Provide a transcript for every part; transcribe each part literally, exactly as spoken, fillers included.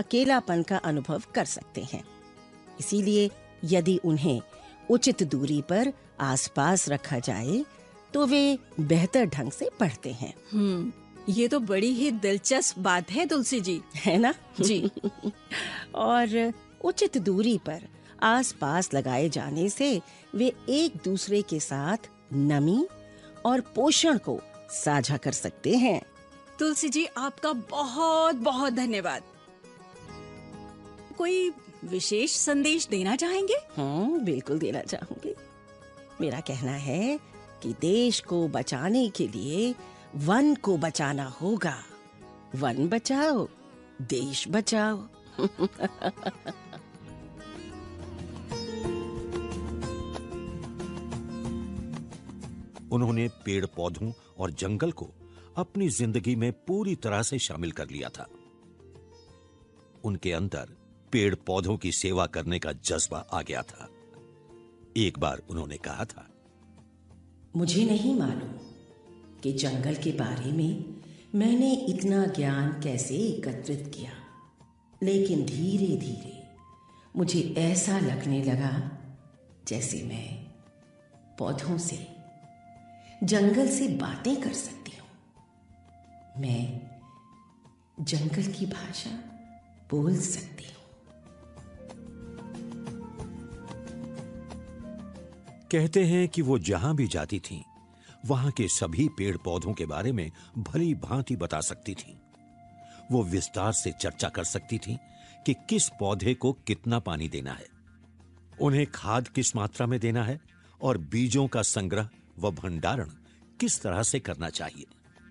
अकेलापन का अनुभव कर सकते हैं। इसीलिए यदि उन्हें उचित दूरी पर आसपास रखा जाए तो वे बेहतर ढंग से पढ़ते हैं। हम्म, ये तो बड़ी ही दिलचस्प बात है तुलसी जी, है ना? जी। और उचित दूरी पर आसपास लगाए जाने से वे एक दूसरे के साथ नमी और पोषण को साझा कर सकते हैं। तुलसी जी, आपका बहुत बहुत धन्यवाद। कोई विशेष संदेश देना चाहेंगे? हाँ, बिल्कुल देना चाहूंगी। मेरा कहना है कि देश को बचाने के लिए वन को बचाना होगा। वन बचाओ, देश बचाओ। उन्होंने पेड़ पौधों और जंगल को अपनी जिंदगी में पूरी तरह से शामिल कर लिया था। उनके अंदर पेड़ पौधों की सेवा करने का जज्बा आ गया था। एक बार उन्होंने कहा था, मुझे नहीं मालूम कि जंगल के बारे में मैंने इतना ज्ञान कैसे एकत्रित किया, लेकिन धीरे धीरे मुझे ऐसा लगने लगा जैसे मैं पौधों से, जंगल से बातें कर सकती हूं। मैं जंगल की भाषा बोल सकती हूं। कहते हैं कि वो जहां भी जाती थीं, वहां के सभी पेड़ पौधों के बारे में भली भांति बता सकती थीं। वो विस्तार से चर्चा कर सकती थीं कि किस पौधे को कितना पानी देना है, उन्हें खाद किस मात्रा में देना है और बीजों का संग्रह व भंडारण किस तरह से करना चाहिए।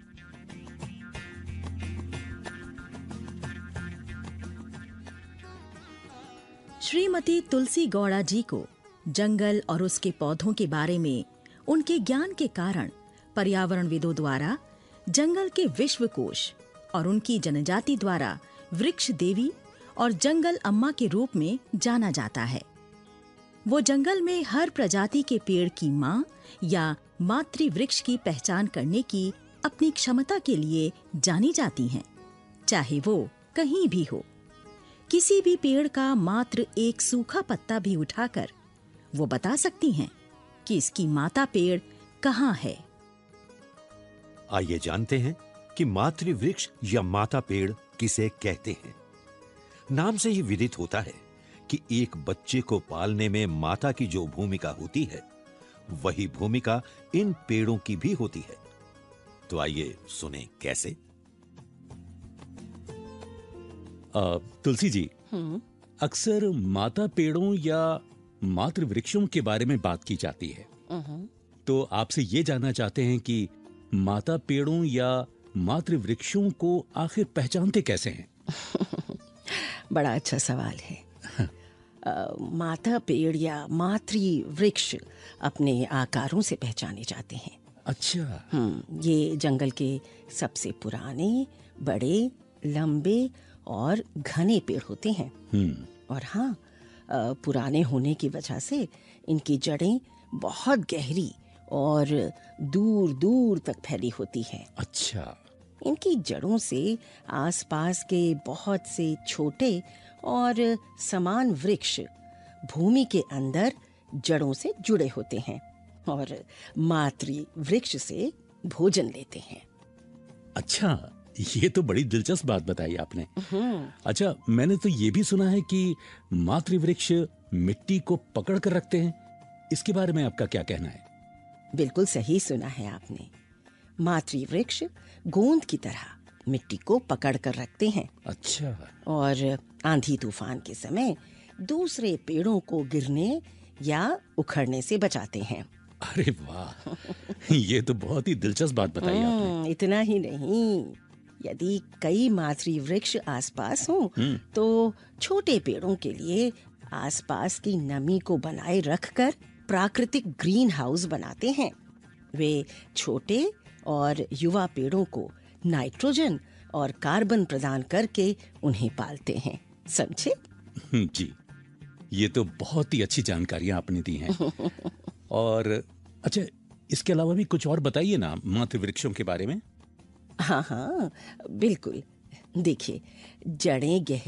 श्रीमती तुलसी गौड़ा जी को जंगल और उसके पौधों के बारे में उनके ज्ञान के कारण पर्यावरणविदों द्वारा जंगल के विश्वकोश और उनकी जनजाति द्वारा वृक्ष देवी और जंगल अम्मा के रूप में जाना जाता है। वो जंगल में हर प्रजाति के पेड़ की मां या मातृ वृक्ष की पहचान करने की अपनी क्षमता के लिए जानी जाती हैं, चाहे वो कहीं भी हो। किसी भी पेड़ का मात्र एक सूखा पत्ता भी उठाकर वो बता सकती हैं कि इसकी माता पेड़ कहाँ है। आइए जानते हैं कि मातृ वृक्ष या माता पेड़ किसे कहते हैं। नाम से ही विदित होता है कि एक बच्चे को पालने में माता की जो भूमिका होती है, वही भूमिका इन पेड़ों की भी होती है। तो आइए सुने कैसे। आ, तुलसी जी, अक्सर माता पेड़ों या मातृ वृक्षों के बारे में बात की जाती है, तो आपसे ये जानना चाहते हैं कि माता पेड़ों या मातृ वृक्षों को आखिर पहचानते कैसे हैं? बड़ा अच्छा सवाल है। आ, माता पेड़ या मातृ वृक्ष अपने आकारों से पहचाने जाते हैं। अच्छा। हम्म, ये जंगल के सबसे पुराने, बड़े, लंबे और घने पेड़ होते हैं। और हाँ, पुराने होने की वजह से इनकी जड़ें बहुत गहरी और दूर दूर तक फैली होती हैं। अच्छा। इनकी जड़ों से आसपास के बहुत से छोटे और समान वृक्ष भूमि के अंदर जड़ों से जुड़े होते हैं और मातृ वृक्ष से भोजन लेते हैं। अच्छा, ये तो बड़ी दिलचस्प बात बताई आपने। अच्छा, मैंने तो ये भी सुना है कि मातृ वृक्ष मिट्टी को पकड़ कर रखते हैं। इसके बारे में आपका क्या कहना है? बिल्कुल सही सुना है आपने। मातृ वृक्ष गोंद की तरह मिट्टी को पकड़ कर रखते हैं। अच्छा। और आंधी तूफान के समय दूसरे पेड़ों को गिरने या उखड़ने से बचाते हैं। अरे वाह, ये तो बहुत ही दिलचस्प बात बताई आपने। इतना ही नहीं, यदि कई मातृ वृक्ष आसपास हों तो छोटे पेड़ों के लिए आसपास की नमी को बनाए रखकर प्राकृतिक ग्रीन हाउस बनाते हैं। वे छोटे और युवा पेड़ों को नाइट्रोजन और कार्बन प्रदान करके उन्हें पालते हैं। समझे? जी, ये तो बहुत ही अच्छी जानकारियां आपने दी हैं। और अच्छा, इसके अलावा भी कुछ और बताइए ना मातृ वृक्षों के बारे में। हाँ हाँ बिल्कुल। देखिए, जड़ें गहरी